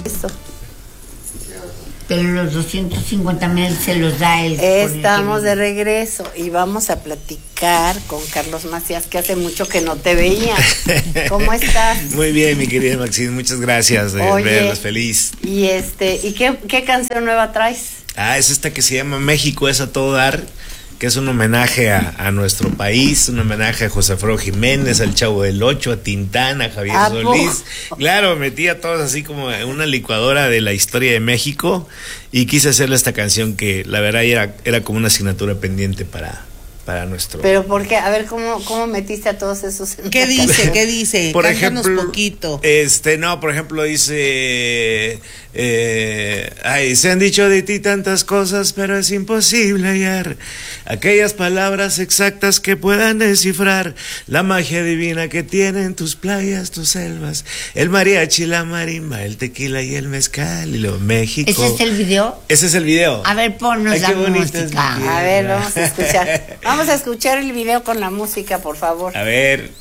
Eso. Pero los 250,000 se los da él. Estamos de regreso y vamos a platicar con Carlos Macías, que hace mucho que no te veía. ¿Cómo estás? Muy bien, mi querida Maxine, muchas gracias de verlos, feliz. ¿Y qué canción nueva traes? Es esta que se llama México es a todo dar, que es un homenaje a nuestro país, un homenaje a José Alfredo Jiménez, al Chavo del Ocho, a Tintán, a Javier Solís. Claro, metí a todos así como en una licuadora de la historia de México y quise hacerle esta canción que la verdad era como una asignatura pendiente para nuestro... Pero ¿por qué? A ver, ¿cómo metiste a todos esos? ¿Qué dice? Por Cántanos ejemplo, poquito. por ejemplo dice... se han dicho de ti tantas cosas, pero es imposible hallar aquellas palabras exactas que puedan descifrar la magia divina que tienen tus playas, tus selvas, el mariachi, la marimba, el tequila y el mezcal y lo México. ¿Ese es el video? Ese es el video. A ver, ponnos la música. A ver, vamos a escuchar el video con la música, por favor. A ver.